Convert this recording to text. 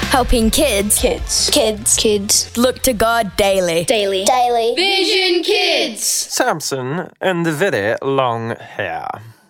Helping kids look to God daily. Daily. Vision Kids! Samson and the very long hair.